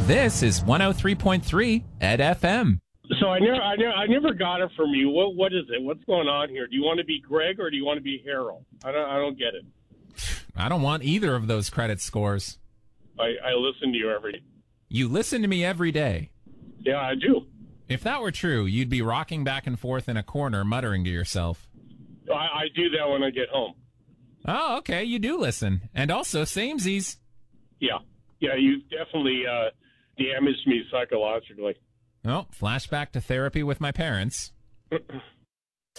This is 103.3 Ed FM. So I never got it from you. What is it? What's going on here? Do you want to be Greg or do you want to be Harold? I don't get it. I don't want either of those credit scores. I listen to you every day. You listen to me every day. Yeah, I do. If that were true, you'd be rocking back and forth in a corner, muttering to yourself. I do that when I get home. Oh, okay, you do listen. And also, samesies. Yeah, you definitely damaged me psychologically. Oh, flashback to therapy with my parents.